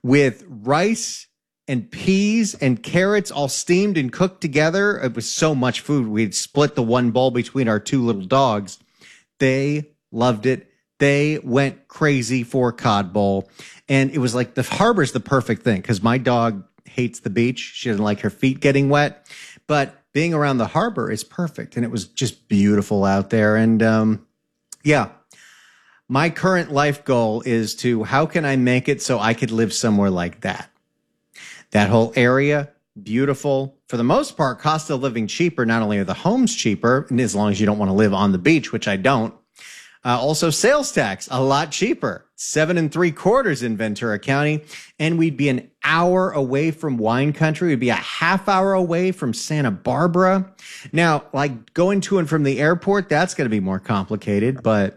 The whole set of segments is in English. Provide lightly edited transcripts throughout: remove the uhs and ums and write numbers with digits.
with rice and peas and carrots all steamed and cooked together. It was so much food. We'd split the one bowl between our two little dogs. They loved it. They went crazy for cod bowl. And it was like the harbor's the perfect thing because my dog hates the beach. She doesn't like her feet getting wet. But being around the harbor is perfect. And it was just beautiful out there. And yeah, my current life goal is to how can I make it so I could live somewhere like that? That whole area, beautiful. For the most part, cost of living cheaper. Not only are the homes cheaper, and as long as you don't want to live on the beach, which I don't. Also, sales tax, a lot cheaper, 7 3/4 in Ventura County. And we'd be an hour away from wine country. We'd be a half hour away from Santa Barbara. Now, like going to and from the airport, that's going to be more complicated. But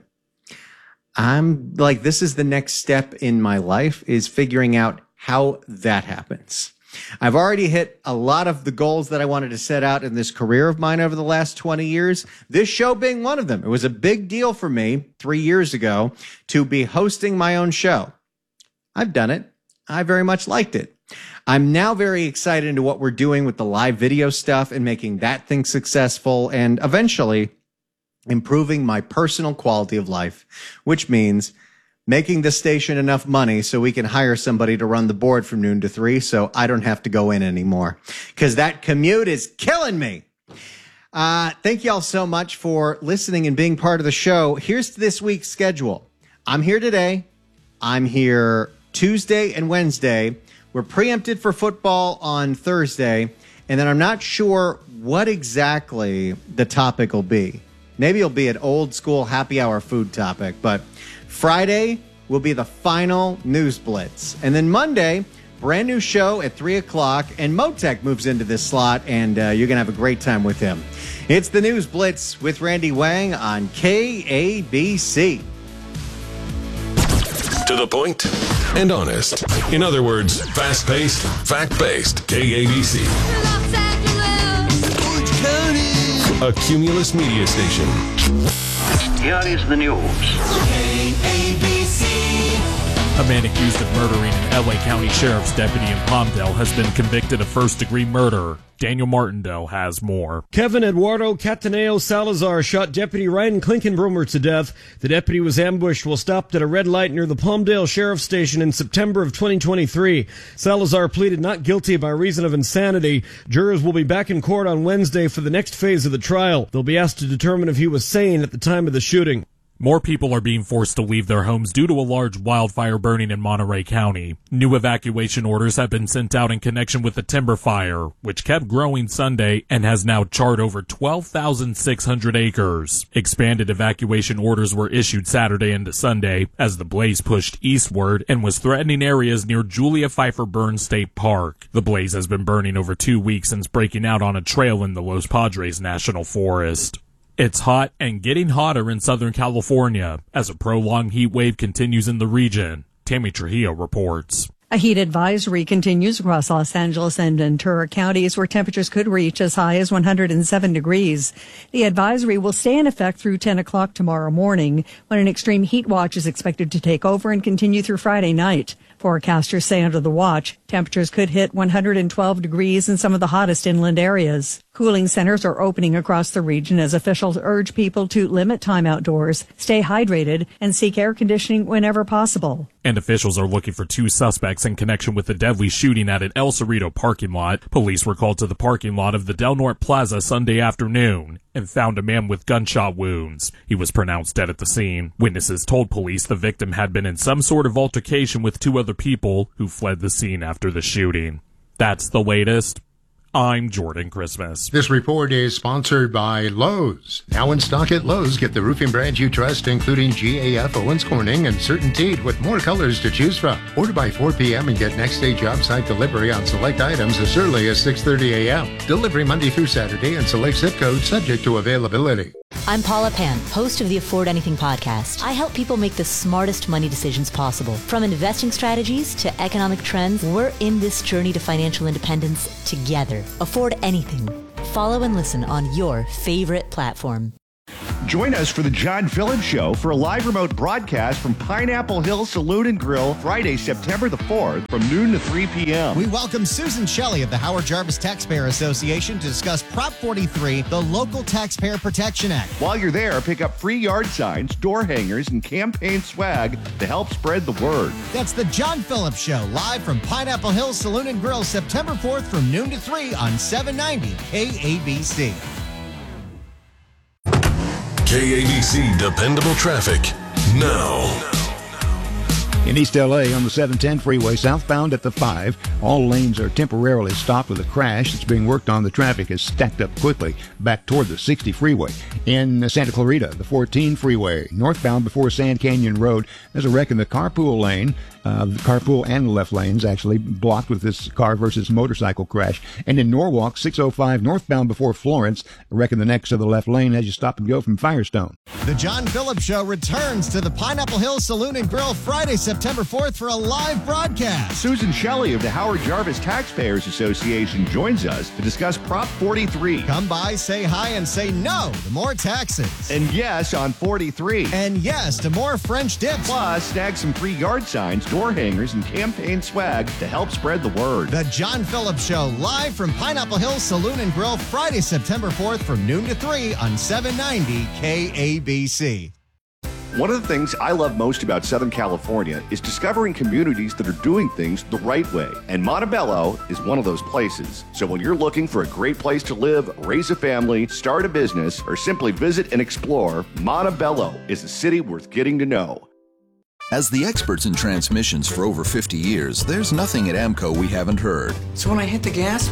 I'm like, this is the next step in my life is figuring out how that happens. I've already hit a lot of the goals that I wanted to set out in this career of mine over the last 20 years, this show being one of them. It was a big deal for me 3 years ago to be hosting my own show. I've done it. I very much liked it. I'm now very excited into what we're doing with the live video stuff and making that thing successful and eventually improving my personal quality of life, which means making the station enough money so we can hire somebody to run the board from noon to 3 so I don't have to go in anymore because that commute is killing me. Thank you all so much for listening and being part of the show. Here's this week's schedule. I'm here today. I'm here Tuesday and Wednesday. We're preempted for football on Thursday, and then I'm not sure what exactly the topic will be. Maybe it'll be an old school happy hour food topic, but Friday will be the final news blitz. And then Monday, brand new show at 3 o'clock. And Motec moves into this slot, and you're going to have a great time with him. It's the News Blitz with Randy Wang on KABC. To the point and honest. In other words, fast-paced, fact-based KABC. A Cumulus media station. Here is the news. A man accused of murdering an L.A. County Sheriff's deputy in Palmdale has been convicted of first-degree murder. Daniel Martindale has more. Kevin Eduardo Cataneo Salazar shot Deputy Ryan Klinkenbrummer to death. The deputy was ambushed while stopped at a red light near the Palmdale Sheriff's Station in September of 2023. Salazar pleaded not guilty by reason of insanity. Jurors will be back in court on Wednesday for the next phase of the trial. They'll be asked to determine if he was sane at the time of the shooting. More people are being forced to leave their homes due to a large wildfire burning in Monterey County. New evacuation orders have been sent out in connection with the timber fire, which kept growing Sunday and has now charred over 12,600 acres. Expanded evacuation orders were issued Saturday into Sunday as the blaze pushed eastward and was threatening areas near Julia Pfeiffer Burns State Park. The blaze has been burning over 2 weeks since breaking out on a trail in the Los Padres National Forest. It's hot and getting hotter in Southern California as a prolonged heat wave continues in the region. Tammy Trujillo reports. A heat advisory continues across Los Angeles and Ventura counties where temperatures could reach as high as 107 degrees. The advisory will stay in effect through 10 o'clock tomorrow morning when an extreme heat watch is expected to take over and continue through Friday night. Forecasters say under the watch, temperatures could hit 112 degrees in some of the hottest inland areas. Cooling centers are opening across the region as officials urge people to limit time outdoors, stay hydrated, and seek air conditioning whenever possible. And officials are looking for 2 suspects in connection with the deadly shooting at an El Cerrito parking lot. Police were called to the parking lot of the Del Norte Plaza Sunday afternoon and found a man with gunshot wounds. He was pronounced dead at the scene. Witnesses told police the victim had been in some sort of altercation with 2 other people who fled the scene after the shooting. That's the latest. I'm Jordan Christmas. This report is sponsored by Lowe's. Now in stock at Lowe's, get the roofing brand you trust, including GAF, Owens Corning, and CertainTeed, with more colors to choose from. Order by 4 p.m. and get next day job site delivery on select items as early as 6:30 a.m. Delivery Monday through Saturday and select zip codes subject to availability. I'm Paula Pan, host of the Afford Anything podcast. I help people make the smartest money decisions possible. From investing strategies to economic trends, we're in this journey to financial independence together. Afford Anything. Follow and listen on your favorite platform. Join us for the John Phillips Show for a live remote broadcast from Pineapple Hill Saloon and Grill Friday, September the 4th from noon to 3 p.m. We welcome Susan Shelley of the Howard Jarvis Taxpayer Association to discuss Prop 43, the Local Taxpayer Protection Act. While you're there, pick up free yard signs, door hangers, and campaign swag to help spread the word. That's the John Phillips Show, live from Pineapple Hill Saloon and Grill, September 4th from noon to 3 on 790 KABC. KABC Dependable Traffic now. In East LA on the 710 freeway, southbound at the 5, all lanes are temporarily stopped with a crash that's being worked on. The traffic is stacked up quickly back toward the 60 freeway. In Santa Clarita, the 14 freeway, northbound before Sand Canyon Road, there's a wreck in the carpool lane. The carpool and the left lanes actually blocked with this car versus motorcycle crash. And in Norwalk, 605 northbound before Florence, a wreck in the next to the left lane as you stop and go from Firestone. The John Phillips Show returns to the Pineapple Hill Saloon and Grill Friday, September 4th for a live broadcast. Susan Shelley of the Howard Jarvis Taxpayers Association joins us to discuss Prop 43. Come by, say hi, and say no to more taxes. And yes on 43. And yes to more French dips. Plus, snag some free yard signs, door hangers, and campaign swag to help spread the word. The John Phillips Show, live from Pineapple Hill Saloon and Grill, Friday, September 4th from noon to 3 on 790 KABC. One of the things I love most about Southern California is discovering communities that are doing things the right way. And Montebello is one of those places. So when you're looking for a great place to live, raise a family, start a business, or simply visit and explore, Montebello is a city worth getting to know. As the experts in transmissions for over 50 years, there's nothing at AMCO we haven't heard. So when I hit the gas,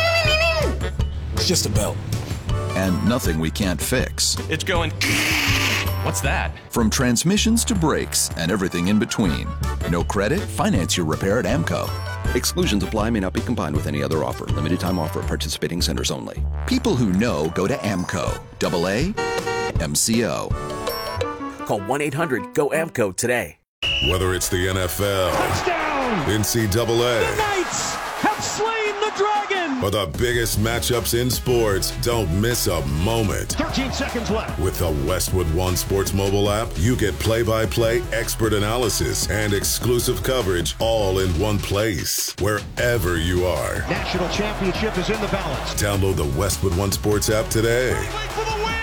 it's just a belt. And nothing we can't fix. It's going... What's that? From transmissions to brakes and everything in between. No credit? Finance your repair at AMCO. Exclusions apply, may not be combined with any other offer. Limited time offer at participating centers only. People who know go to AMCO. AA MCO. Call 1-800-GO-AMCO today. Whether it's the NFL, touchdown, NCAA, the Knights have slain the Dragon, or the biggest matchups in sports, don't miss a moment. 13 seconds left. With the Westwood One Sports mobile app, you get play-by-play expert analysis and exclusive coverage all in one place, wherever you are. National championship is in the balance. Download the Westwood One Sports app today. For the win.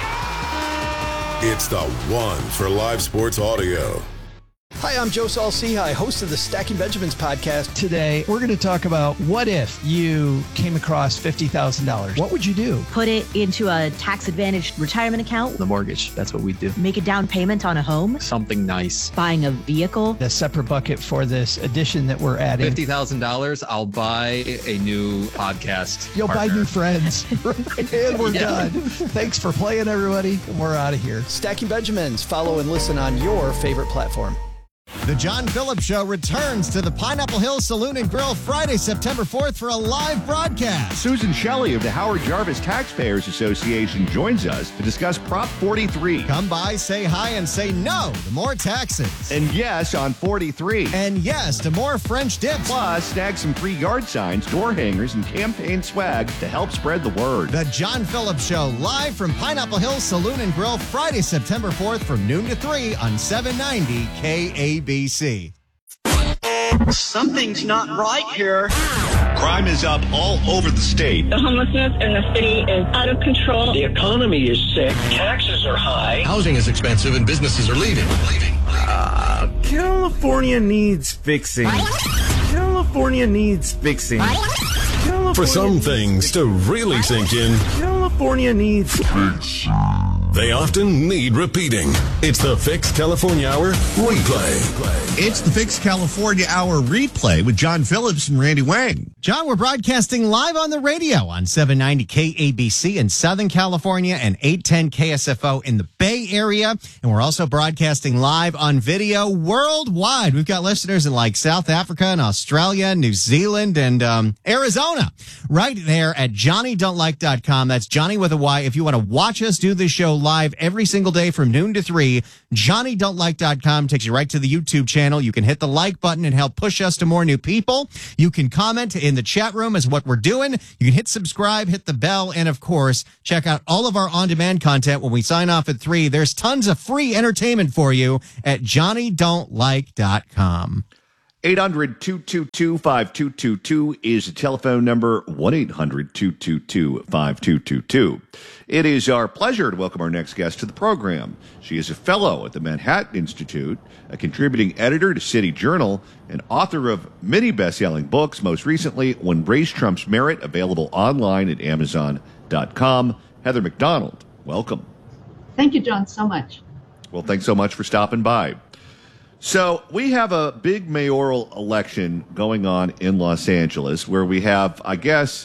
Yeah! It's the one for live sports audio. Hi, I'm Joe Saul-Sehy, host of the Stacking Benjamins podcast. Today, we're going to talk about what if you came across $50,000. What would you do? Put it into a tax-advantaged retirement account. The mortgage, that's what we do. Make a down payment on a home. Something nice. Buying a vehicle. A separate bucket for this addition that we're adding. $50,000, I'll buy a new podcast You'll partner. buy new friends. And we're done. Thanks for playing, everybody. We're out of here. Stacking Benjamins. Follow and listen on your favorite platform. The John Phillips Show returns to the Pineapple Hill Saloon and Grill Friday, September 4th for a live broadcast. Susan Shelley of the Howard Jarvis Taxpayers Association joins us to discuss Prop 43. Come by, say hi, and say no to more taxes. And yes on 43. And yes to more French dips. Plus, snag some free yard signs, door hangers, and campaign swag to help spread the word. The John Phillips Show, live from Pineapple Hill Saloon and Grill Friday, September 4th from noon to 3 on 790 KABC. Something's not right here. Crime is up all over the state. The homelessness in the city is out of control. The economy is sick. Taxes are high. Housing is expensive and businesses are leaving. California needs fixing. California needs fixing. For some things to really sink in, California needs fixing. They often need repeating. It's the Fix California Hour replay. It's the Fix California Hour replay with John Phillips and Randy Wang. John, we're broadcasting live on the radio on 790 KABC in Southern California and 810 KSFO in the Bay Area. And we're also broadcasting live on video worldwide. We've got listeners in like South Africa and Australia, New Zealand, and Arizona. Right there at JohnnyDon'tLike.com. That's Johnny with a Y. If you want to watch us do this show live every single day from noon to 3. JohnnyDon'tLike.com takes you right to the YouTube channel. You can hit the like button and help push us to more new people. You can comment in the chat room as what we're doing. You can hit subscribe, hit the bell, and of course, check out all of our on-demand content when we sign off at 3. There's tons of free entertainment for you at JohnnyDon'tLike.com. 800-222-5222 is the telephone number, 1-800-222-5222. It is our pleasure to welcome our next guest to the program. She is a fellow at the Manhattan Institute, a contributing editor to City Journal, and author of many best-selling books, most recently, When Race Trumps Merit, available online at Amazon.com. Heather Mac Donald, welcome. Thank you, John, so much. Well, thanks so much for stopping by. So we have a big mayoral election going on in Los Angeles where we have, I guess,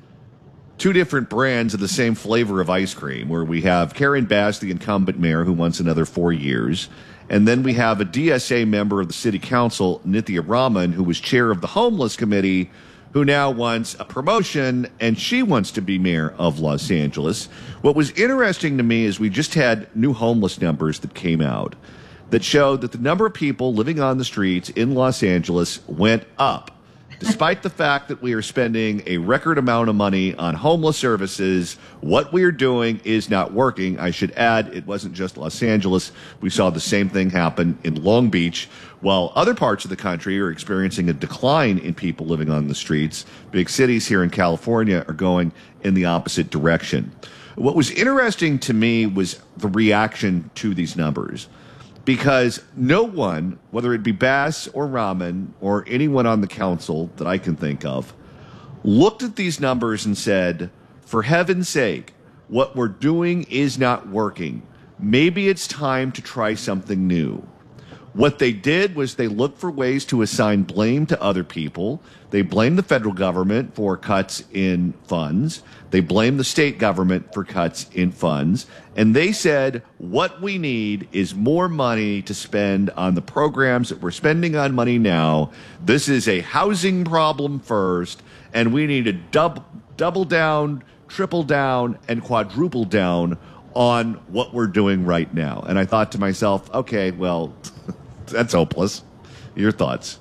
two different brands of the same flavor of ice cream, where we have Karen Bass, the incumbent mayor, who wants another 4 years. And then we have a DSA member of the city council, Nithya Raman, who was chair of the homeless committee, who now wants a promotion, and she wants to be mayor of Los Angeles. What was interesting to me is we just had new homeless numbers that came out that showed that the number of people living on the streets in Los Angeles went up, despite the fact that we are spending a record amount of money on homeless services. What we are doing is not working. I should add, it wasn't just Los Angeles. We saw the same thing happen in Long Beach, while other parts of the country are experiencing a decline in people living on the streets. Big cities here in California are going in the opposite direction. What was interesting to me was the reaction to these numbers, because no one, whether it be Bass or Raman or anyone on the council that I can think of, looked at these numbers and said, for heaven's sake, what we're doing is not working. Maybe it's time to try something new. What they did was they looked for ways to assign blame to other people. They blamed the federal government for cuts in funds. They blamed the state government for cuts in funds. And they said, what we need is more money to spend on the programs that we're spending on money now. This is a housing problem first, and we need to double down, triple down, and quadruple down on what we're doing right now. And I thought to myself, okay, well, that's hopeless. Your thoughts?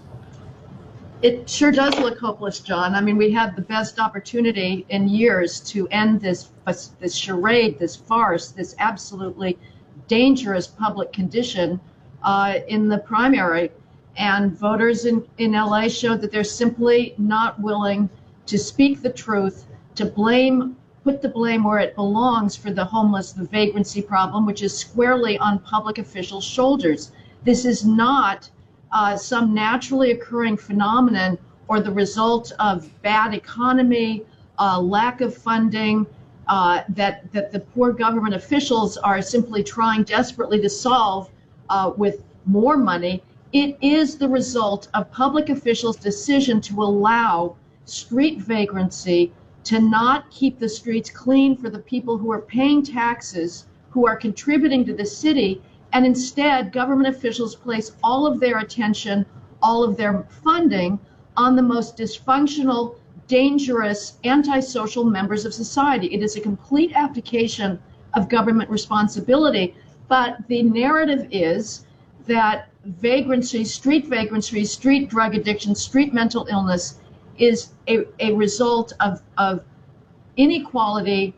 It sure does look hopeless, John. I mean, we had the best opportunity in years to end this charade, this farce, this absolutely dangerous public condition in the primary. And voters in LA showed that they're simply not willing to speak the truth, to put the blame where it belongs for the homeless, the vagrancy problem, which is squarely on public officials' shoulders. This is not some naturally occurring phenomenon or the result of bad economy, lack of funding, that the poor government officials are simply trying desperately to solve with more money. It is the result of public officials' decision to allow street vagrancy, to not keep the streets clean for the people who are paying taxes, who are contributing to the city. And instead, government officials place all of their attention, all of their funding on the most dysfunctional, dangerous, antisocial members of society. It is a complete abdication of government responsibility. But the narrative is that vagrancy, street drug addiction, street mental illness is a result of inequality,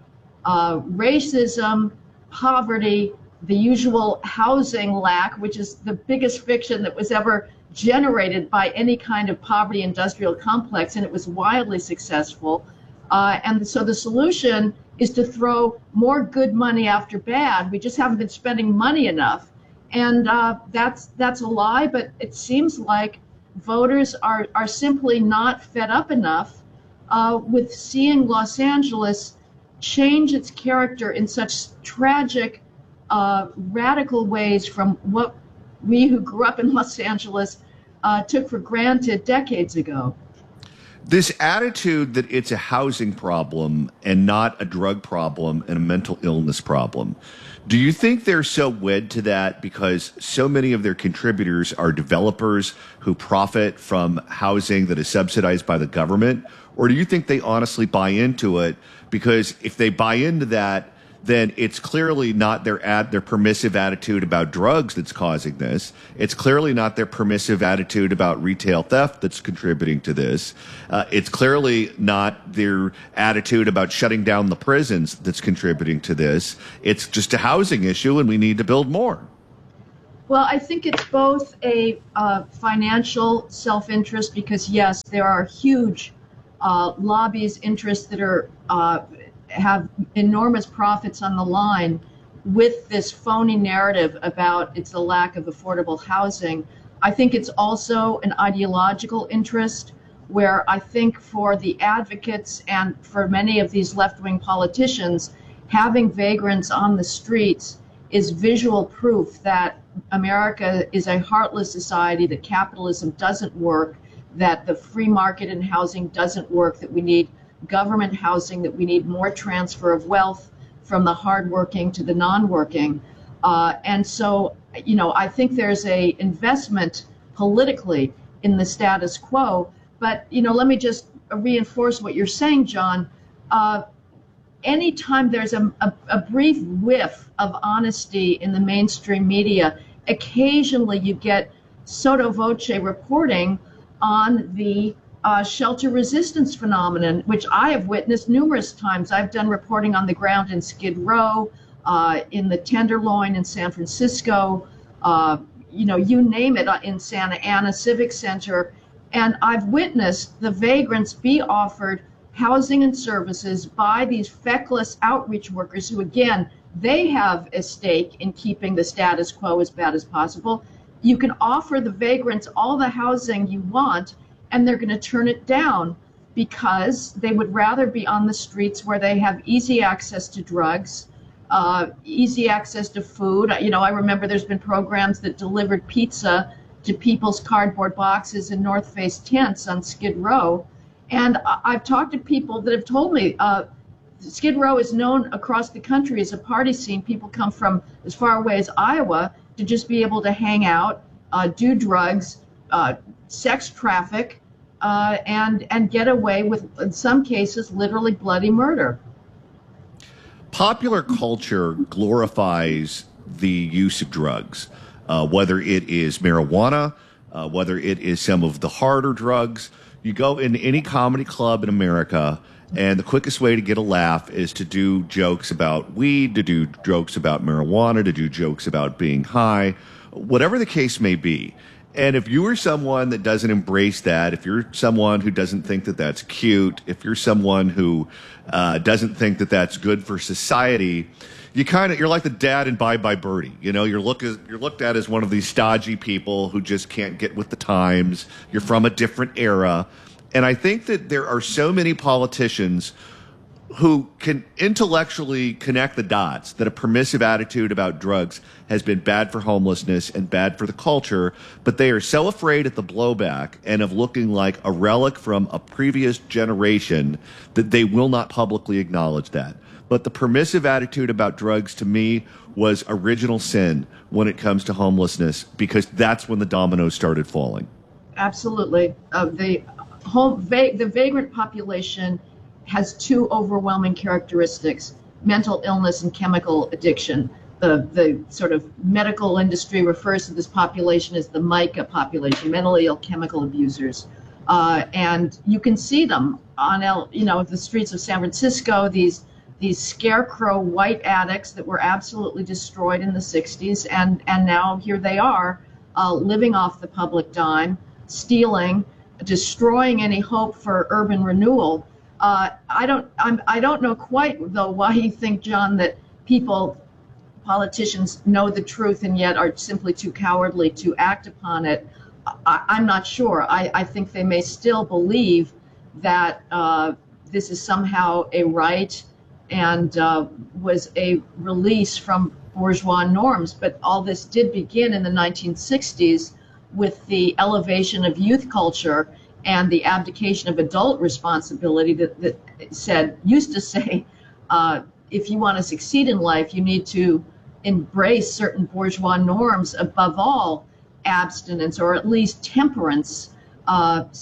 racism, poverty, the usual housing lack, which is the biggest fiction that was ever generated by any kind of poverty industrial complex, and it was wildly successful. And so the solution is to throw more good money after bad. We just haven't been spending money enough. And that's a lie, but it seems like voters are simply not fed up enough with seeing Los Angeles change its character in such tragic, radical ways from what we who grew up in Los Angeles took for granted decades ago. This attitude that it's a housing problem and not a drug problem and a mental illness problem, do you think they're so wed to that because so many of their contributors are developers who profit from housing that is subsidized by the government? Or do you think they honestly buy into it because if they buy into that, then it's clearly not their permissive attitude about drugs that's causing this. It's clearly not their permissive attitude about retail theft that's contributing to this. It's clearly not their attitude about shutting down the prisons that's contributing to this. It's just a housing issue, and we need to build more. Well, I think it's both a financial self-interest because, yes, there are huge lobbies, interests that are have enormous profits on the line with this phony narrative about it's a lack of affordable housing. I think it's also an ideological interest where I think for the advocates and for many of these left-wing politicians, having vagrants on the streets is visual proof that America is a heartless society, that capitalism doesn't work, that the free market in housing doesn't work, that we need government housing, that we need more transfer of wealth from the hardworking to the non-working. And so, I think there's a investment politically in the status quo. But, let me just reinforce what you're saying, John. Anytime there's a brief whiff of honesty in the mainstream media, occasionally you get sotto voce reporting on the shelter resistance phenomenon, which I have witnessed numerous times. I've done reporting on the ground in Skid Row, in the Tenderloin in San Francisco, you name it, in Santa Ana Civic Center. And I've witnessed the vagrants be offered housing and services by these feckless outreach workers who, again, they have a stake in keeping the status quo as bad as possible. You can offer the vagrants all the housing you want, and they're going to turn it down because they would rather be on the streets where they have easy access to drugs, easy access to food. I remember there's been programs that delivered pizza to people's cardboard boxes in North Face tents on Skid Row. And I've talked to people that have told me Skid Row is known across the country as a party scene. People come from as far away as Iowa to just be able to hang out, do drugs, sex traffic, and get away with, in some cases, literally bloody murder. Popular culture glorifies the use of drugs, whether it is marijuana, whether it is some of the harder drugs. You go in any comedy club in America, and the quickest way to get a laugh is to do jokes about weed, to do jokes about marijuana, to do jokes about being high, whatever the case may be. And if you are someone that doesn't embrace that, if you're someone who doesn't think that that's cute, if you're someone who doesn't think that that's good for society, you're like the dad in Bye Bye Birdie. You're looked at as one of these stodgy people who just can't get with the times. You're from a different era. And I think that there are so many politicians who can intellectually connect the dots that a permissive attitude about drugs has been bad for homelessness and bad for the culture, but they are so afraid at the blowback and of looking like a relic from a previous generation that they will not publicly acknowledge that. But the permissive attitude about drugs, to me, was original sin when it comes to homelessness, because that's when the dominoes started falling. Absolutely. The vagrant population has two overwhelming characteristics: mental illness and chemical addiction. The sort of medical industry refers to this population as the MICA population, mentally ill chemical abusers. And you can see them on the streets of San Francisco, these scarecrow white addicts that were absolutely destroyed in the 60s, and now here they are living off the public dime, stealing, destroying any hope for urban renewal. I don't know quite, though, why you think, John, that politicians know the truth and yet are simply too cowardly to act upon it. I'm not sure. I think they may still believe that this is somehow a right and was a release from bourgeois norms. But all this did begin in the 1960s with the elevation of youth culture and the abdication of adult responsibility that used to say, if you want to succeed in life, you need to embrace certain bourgeois norms, above all abstinence, or at least temperance,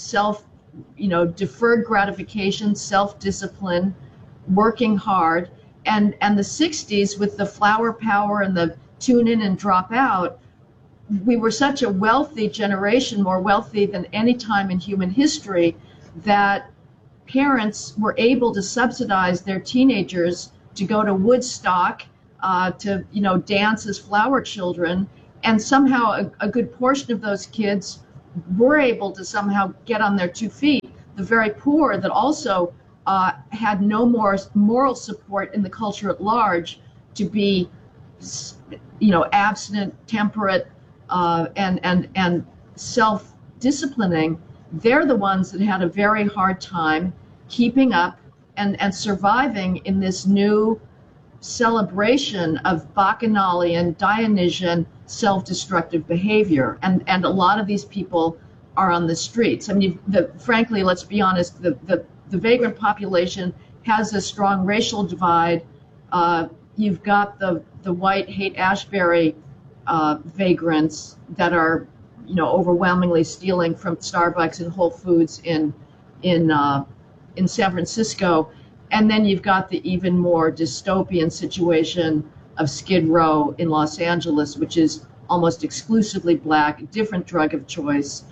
deferred gratification, self-discipline, working hard. And the 60s with the flower power and the tune in and drop out, we were such a wealthy generation, more wealthy than any time in human history, that parents were able to subsidize their teenagers to go to Woodstock, to dance as flower children, and somehow a good portion of those kids were able to somehow get on their 2 feet. The very poor that also had no more moral support in the culture at large to be, abstinent, temperate, and self-disciplining. They're the ones that had a very hard time keeping up and surviving in this new celebration of Bacchanalian, Dionysian, self-destructive behavior. And a lot of these people are on the streets. I mean, frankly, let's be honest, the vagrant population has a strong racial divide. You've got the white Haight-Ashbury vagrants that are, overwhelmingly stealing from Starbucks and Whole Foods in San Francisco. And then you've got the even more dystopian situation of Skid Row in Los Angeles, which is almost exclusively black, different drug of choice,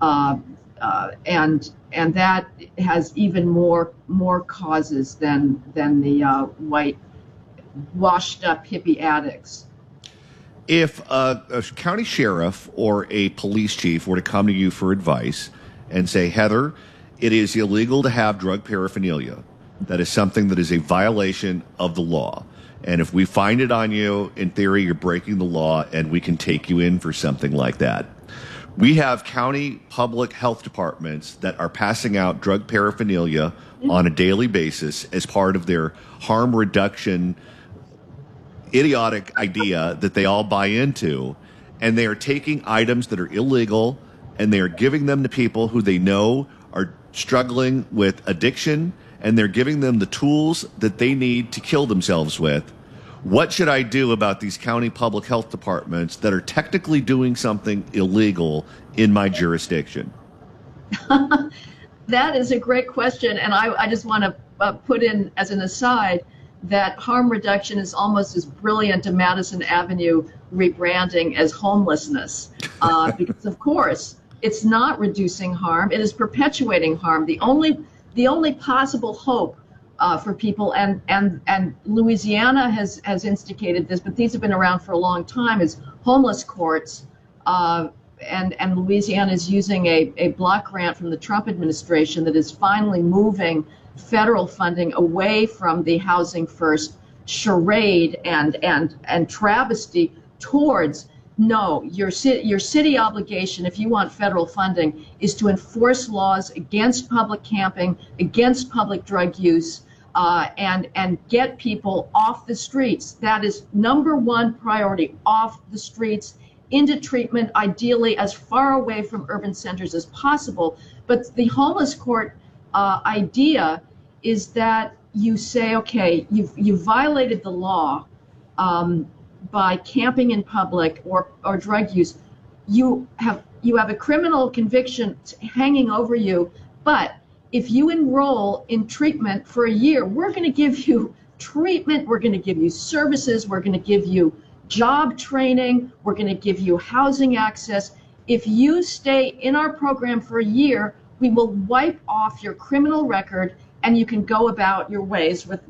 and that has even more causes than the white, washed-up hippie addicts. If a county sheriff or a police chief were to come to you for advice and say, Heather, it is illegal to have drug paraphernalia. That is something that is a violation of the law. And if we find it on you, in theory, you're breaking the law, and we can take you in for something like that. We have county public health departments that are passing out drug paraphernalia on a daily basis as part of their harm reduction idiotic idea that they all buy into. And they are taking items that are illegal, and they are giving them to people who they know are struggling with addiction, and they're giving them the tools that they need to kill themselves with. What should I do about these county public health departments that are technically doing something illegal in my jurisdiction? That is a great question, and I just want to put in as an aside that harm reduction is almost as brilliant a Madison Avenue rebranding as homelessness, because of course it's not reducing harm; it is perpetuating harm. The only possible hope for people, and Louisiana has instigated this, but these have been around for a long time, is homeless courts, and Louisiana is using a block grant from the Trump administration that is finally moving federal funding away from the Housing First charade and travesty towards, no, your city obligation, if you want federal funding, is to enforce laws against public camping, against public drug use, and get people off the streets. That is number one priority, off the streets, into treatment, ideally as far away from urban centers as possible. But the homeless court idea is that you say, okay, you've violated the law by camping in public or drug use. You have a criminal conviction hanging over you, but if you enroll in treatment for a year, we're going to give you treatment, we're going to give you services, we're going to give you job training, we're going to give you housing access. If you stay in our program for a year, we will wipe off your criminal record and you can go about your ways with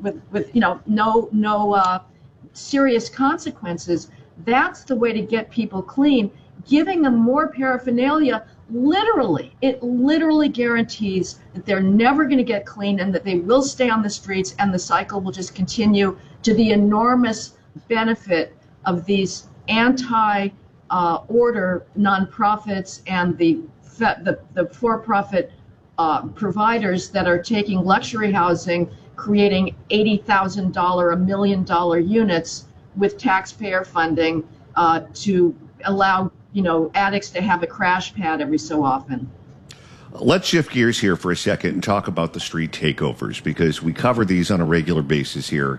no serious consequences. That's the way to get people clean. Giving them more paraphernalia, it literally guarantees that they're never going to get clean and that they will stay on the streets, and the cycle will just continue, to the enormous benefit of these anti-order nonprofits and the for-profit providers that are taking luxury housing, creating $80,000, $1 million units with taxpayer funding to allow addicts to have a crash pad every so often. Let's shift gears here for a second and talk about the street takeovers, because we cover these on a regular basis here.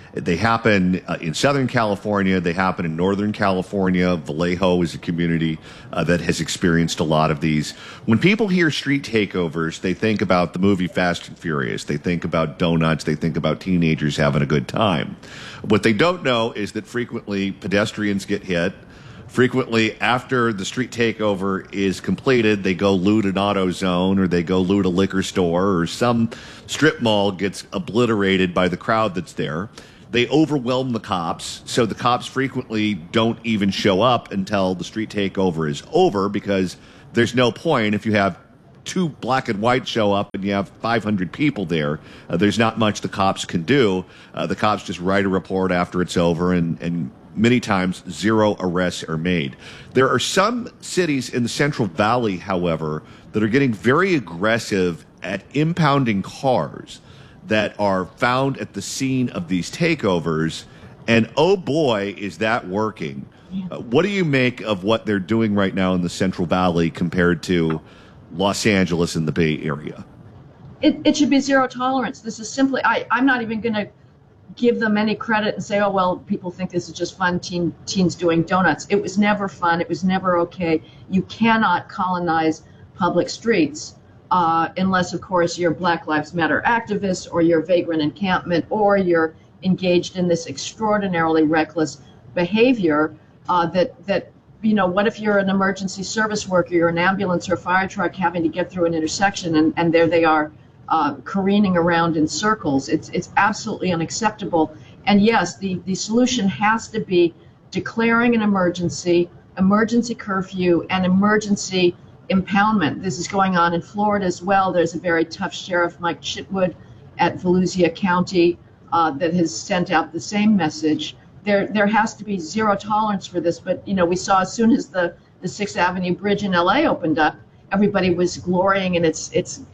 They happen in Southern California. They happen in Northern California. Vallejo is a community that has experienced a lot of these. When people hear street takeovers, they think about the movie Fast and Furious. They think about donuts. They think about teenagers having a good time. What they don't know is that frequently pedestrians get hit. Frequently, after the street takeover is completed, they go loot an AutoZone or they go loot a liquor store or some strip mall gets obliterated by the crowd that's there. They overwhelm the cops, so the cops frequently don't even show up until the street takeover is over because there's no point if you have 2 black and white show up and you have 500 people there. There's not much the cops can do. The cops just write a report after it's over and many times 0 arrests are made. There are some cities in the Central Valley, however, that are getting very aggressive at impounding cars that are found at the scene of these takeovers. And oh boy, is that working. What do you make of what they're doing right now in the Central Valley compared to Los Angeles and the Bay Area? It should be zero tolerance. This is simply, I'm not even going to give them any credit and say, oh, well, people think this is just fun, teens doing donuts. It was never fun. It was never okay. You cannot colonize public streets unless, of course, you're Black Lives Matter activist or you're vagrant encampment or you're engaged in this extraordinarily reckless behavior that you know, what if you're an emergency service worker, you're an ambulance or fire truck having to get through an intersection and there they are careening around in circles. It's absolutely unacceptable. And yes, the solution has to be declaring an emergency curfew, and emergency impoundment. This is going on in Florida as well. There's a very tough sheriff, Mike Chitwood, at Volusia County that has sent out the same message. There has to be zero tolerance for this. But, you know, we saw as soon as the 6th Avenue Bridge in LA opened up, everybody was glorying in its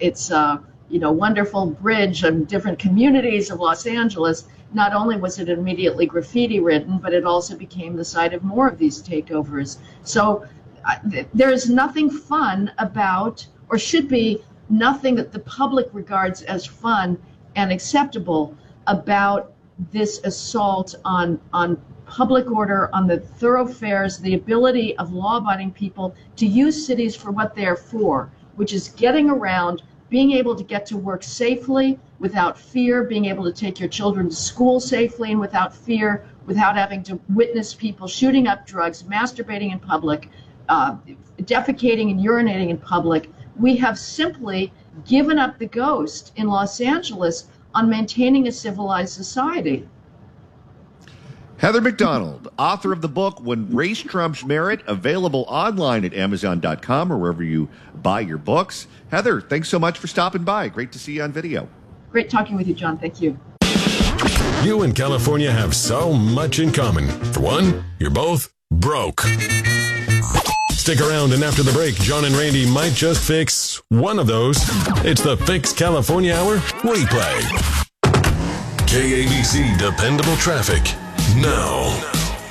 you know, wonderful bridge and different communities of Los Angeles. Not only was it immediately graffiti ridden, but it also became the site of more of these takeovers. So there is nothing fun about, or should be nothing that the public regards as fun and acceptable about this assault on public order, on the thoroughfares, the ability of law-abiding people to use cities for what they are for, which is getting around, being able to get to work safely without fear, being able to take your children to school safely and without fear, without having to witness people shooting up drugs, masturbating in public, defecating and urinating in public. We have simply given up the ghost in Los Angeles on maintaining a civilized society. Heather McDonald, author of the book When Race Trumps Merit, available online at Amazon.com or wherever you buy your books. Heather, thanks so much for stopping by. Great to see you on video. Great talking with you, John. Thank you. You and California have so much in common. For one, you're both broke. Stick around, and after the break, John and Randy might just fix one of those. It's the Fix California Hour replay. KABC Dependable Traffic. Now.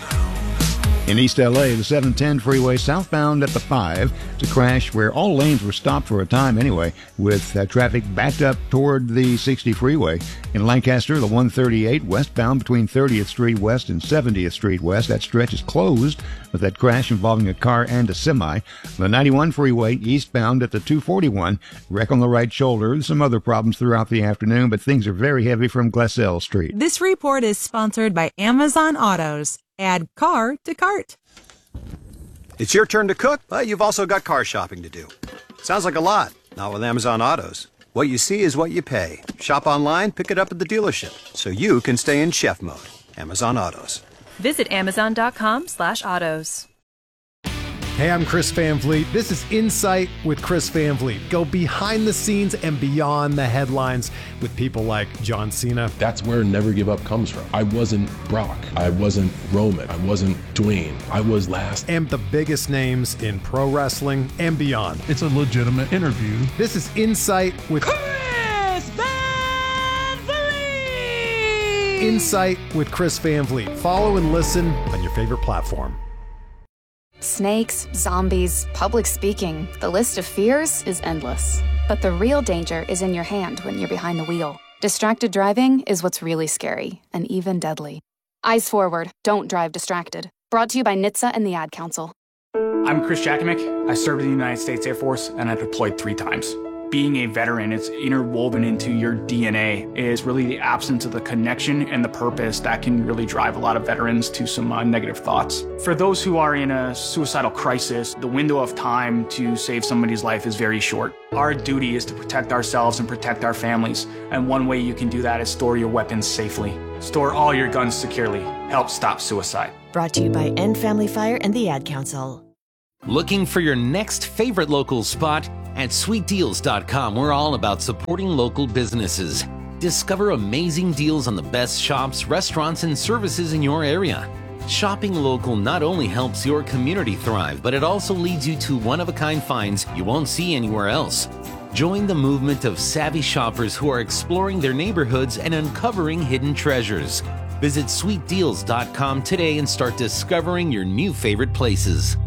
In East LA, the 710 freeway southbound at the 5. It's a crash where all lanes were stopped for a time anyway, with traffic backed up toward the 60 freeway. In Lancaster, the 138 westbound between 30th Street West and 70th Street West. That stretch is closed with that crash involving a car and a semi. The 91 freeway eastbound at the 241, wreck on the right shoulder. Some other problems throughout the afternoon, but things are very heavy from Glassell Street. This report is sponsored by Amazon Autos. Add car to cart. It's your turn to cook, but you've also got car shopping to do. Sounds like a lot. Not with Amazon Autos. What you see is what you pay. Shop online, pick it up at the dealership, so you can stay in chef mode. Amazon Autos. Visit Amazon.com/autos. Hey, I'm Chris Van Vliet. This is Insight with Chris Van Vliet. Go behind the scenes and beyond the headlines with people like John Cena. That's where Never Give Up comes from. I wasn't Brock. I wasn't Roman. I wasn't Dwayne. I was last. And the biggest names in pro wrestling and beyond. It's a legitimate interview. This is Insight with Chris Van Vliet! Insight with Chris Van Vliet. Follow and listen on your favorite platform. Snakes, zombies, public speaking. The list of fears is endless. But the real danger is in your hand when you're behind the wheel. Distracted driving is what's really scary and even deadly. Eyes forward, don't drive distracted. Brought to you by NHTSA and the Ad Council. I'm Chris Jakimick. I served in the United States Air Force and I deployed 3 times. Being a veteran, it's interwoven into your DNA. It is really the absence of the connection and the purpose that can really drive a lot of veterans to some negative thoughts. For those who are in a suicidal crisis, the window of time to save somebody's life is very short. Our duty is to protect ourselves and protect our families. And one way you can do that is store your weapons safely. Store all your guns securely. Help stop suicide. Brought to you by End Family Fire and the Ad Council. Looking for your next favorite local spot? At sweetdeals.com, we're all about supporting local businesses. Discover amazing deals on the best shops, restaurants, and services in your area. Shopping local not only helps your community thrive, but it also leads you to one-of-a-kind finds you won't see anywhere else. Join the movement of savvy shoppers who are exploring their neighborhoods and uncovering hidden treasures. Visit sweetdeals.com today and start discovering your new favorite places.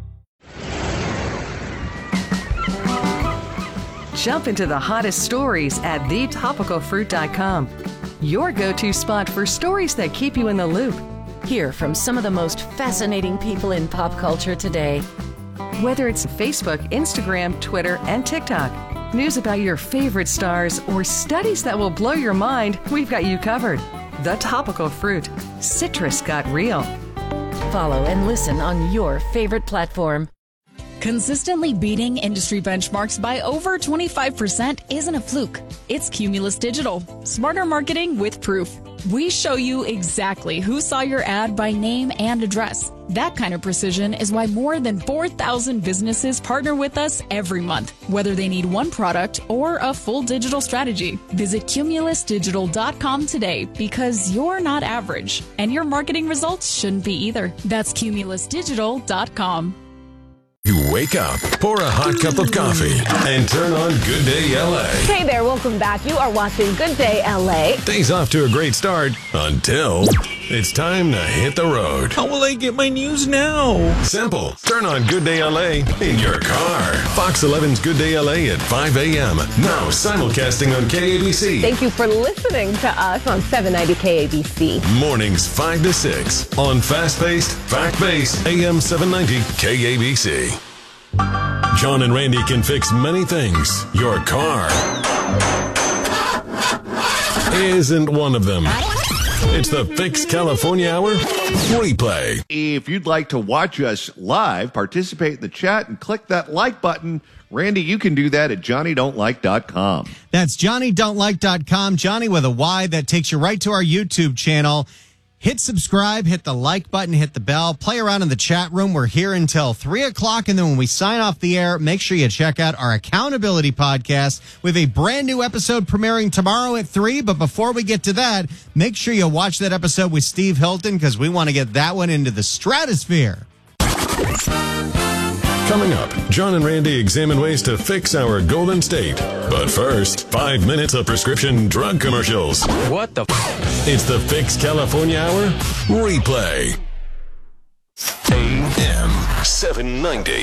Jump into the hottest stories at thetopicalfruit.com. Your go-to spot for stories that keep you in the loop. Hear from some of the most fascinating people in pop culture today. Whether it's Facebook, Instagram, Twitter, and TikTok, news about your favorite stars, or studies that will blow your mind, we've got you covered. The Topical Fruit. Citrus got real. Follow and listen on your favorite platform. Consistently beating industry benchmarks by over 25% isn't a fluke. It's Cumulus Digital. Smarter marketing with proof. We show you exactly who saw your ad by name and address. That kind of precision is why more than 4,000 businesses partner with us every month, whether they need one product or a full digital strategy. Visit cumulusdigital.com today because you're not average, and your marketing results shouldn't be either. That's cumulusdigital.com. You wake up, pour a hot cup of coffee, and turn on Good Day LA. Hey there, welcome back. You are watching Good Day LA. Day's off to a great start until it's time to hit the road. How will I get my news now? Simple. Turn on Good Day LA in your car. Fox 11's Good Day LA at 5 a.m. Now simulcasting on KABC. Thank you for listening to us on 790 KABC. Mornings 5 to 6 on fast-paced, fact-based AM 790 KABC. John and Randy can fix many things. Your car isn't one of them. It's the Fix California Hour replay. If you'd like to watch us live, participate in the chat, and click that like button, Randy, you can do that at JohnnyDon'tLike.com. That's JohnnyDon'tLike.com. Johnny with a Y. That takes you right to our YouTube channel. Hit subscribe, hit the like button, hit the bell, play around in the chat room. We're here until 3 o'clock, and then when we sign off the air, make sure you check out our Accountability Podcast with a brand new episode premiering tomorrow at 3. But before we get to that, make sure you watch that episode with Steve Hilton because we want to get that one into the stratosphere. Coming up, John and Randy examine ways to fix our Golden State. But first, 5 minutes of prescription drug commercials. What the It's the Fix California Hour replay. AM 790.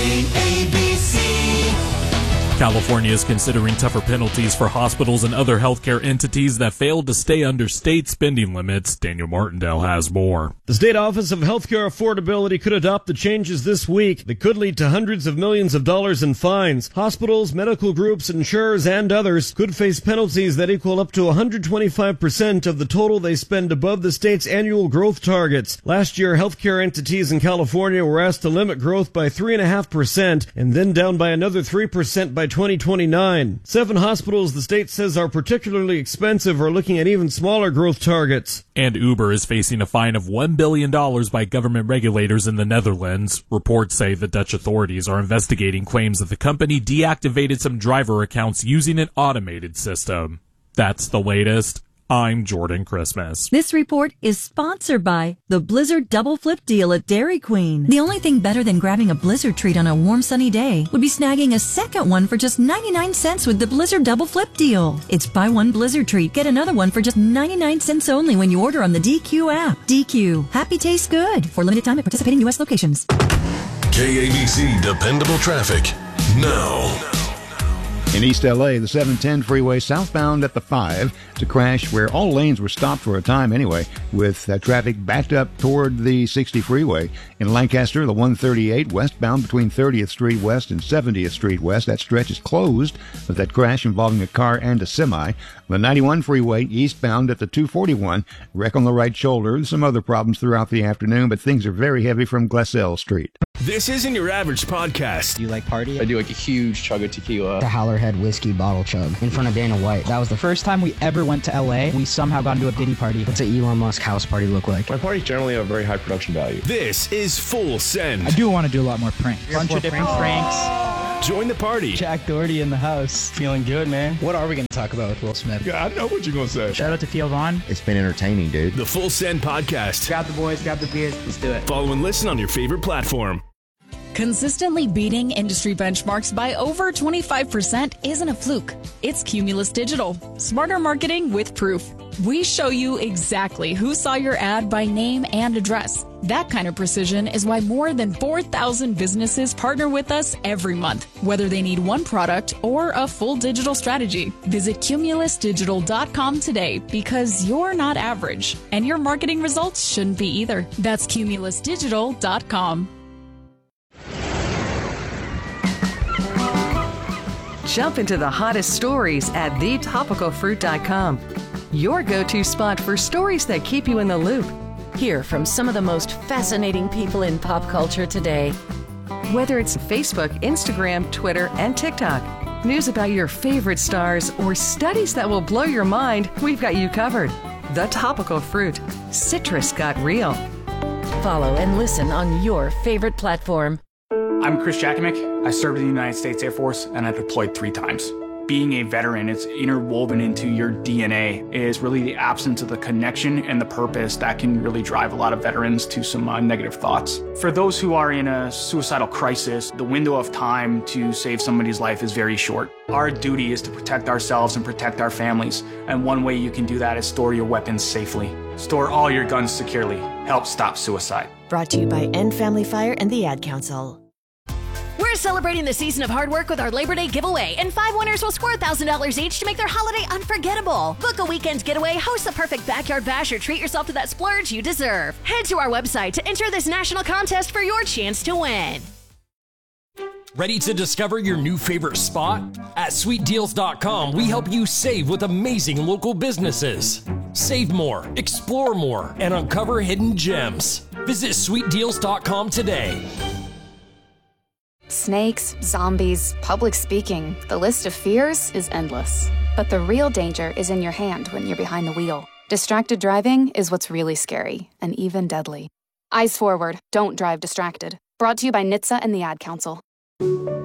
KABC. California is considering tougher penalties for hospitals and other healthcare entities that failed to stay under state spending limits. Daniel Martindale has more. The State Office of Healthcare Affordability could adopt the changes this week that could lead to hundreds of millions of dollars in fines. Hospitals, medical groups, insurers, and others could face penalties that equal up to 125% of the total they spend above the state's annual growth targets. Last year, healthcare entities in California were asked to limit growth by 3.5% and then down by another 3% by 2029. 7 hospitals the state says are particularly expensive are looking at even smaller growth targets. And Uber is facing a fine of $1 billion by government regulators in the Netherlands. Reports say the Dutch authorities are investigating claims that the company deactivated some driver accounts using an automated system. That's the latest. I'm Jordan Christmas. This report is sponsored by the Blizzard Double Flip Deal at Dairy Queen. The only thing better than grabbing a Blizzard treat on a warm sunny day would be snagging a second one for just 99 cents with the Blizzard Double Flip Deal. It's buy one Blizzard treat, get another one for just 99 cents only when you order on the DQ app. DQ. Happy tastes good. For limited time at participating U.S. locations. KABC Dependable Traffic. Now. In East LA, the 710 freeway southbound at the 5 to crash where all lanes were stopped for a time anyway, with traffic backed up toward the 60 freeway. In Lancaster, the 138 westbound between 30th Street West and 70th Street West, that stretch is closed with that crash involving a car and a semi. The 91 freeway eastbound at the 241, wreck on the right shoulder. Some other problems throughout the afternoon, but things are very heavy from Glassell Street. This isn't your average podcast. Do you like party? I do like a huge chug of tequila. The Howlerhead whiskey bottle chug in front of Dana White. That was the first time we ever went to LA. We somehow got into a Diddy party. What's an Elon Musk house party look like? My parties generally have a very high production value. This is Full Send. I do want to do a lot more pranks. Bunch of different pranks. Join the party. Jack Doherty in the house. Feeling good, man. What are we going to talk about with Will Smith? Yeah, I know what you're going to say. Shout out to Theo Vaughn. It's been entertaining, dude. The Full Send podcast. Grab the boys, grab the beers. Let's do it. Follow and listen on your favorite platform. Consistently beating industry benchmarks by over 25% isn't a fluke. It's Cumulus Digital. Smarter marketing with proof. We show you exactly who saw your ad by name and address. That kind of precision is why more than 4,000 businesses partner with us every month, whether they need one product or a full digital strategy. Visit cumulusdigital.com today because you're not average, and your marketing results shouldn't be either. That's cumulusdigital.com. Jump into the hottest stories at thetopicalfruit.com. Your go-to spot for stories that keep you in the loop. Hear from some of the most fascinating people in pop culture today. Whether it's Facebook, Instagram, Twitter, and TikTok, news about your favorite stars, or studies that will blow your mind, we've got you covered. The Topical Fruit. Citrus got real. Follow and listen on your favorite platform. I'm Chris Jakimick. I served in the United States Air Force and I deployed 3 times. Being a veteran, it's interwoven into your DNA, is really the absence of the connection and the purpose that can really drive a lot of veterans to some negative thoughts. For those who are in a suicidal crisis, the window of time to save somebody's life is very short. Our duty is to protect ourselves and protect our families, and one way you can do that is store your weapons safely. Store all your guns securely. Help stop suicide. Brought to you by End Family Fire and the Ad Council. We're celebrating the season of hard work with our Labor Day giveaway, and 5 winners will score $1,000 each to make their holiday unforgettable. Book a weekend getaway, host the perfect backyard bash, or treat yourself to that splurge you deserve. Head to our website to enter this national contest for your chance to win. Ready to discover your new favorite spot? At sweetdeals.com, we help you save with amazing local businesses. Save more, explore more, and uncover hidden gems. Visit sweetdeals.com today. Snakes, zombies, public speaking. The list of fears is endless. But the real danger is in your hand when you're behind the wheel. Distracted driving is what's really scary and even deadly. Eyes forward, don't drive distracted. Brought to you by NHTSA and the Ad Council.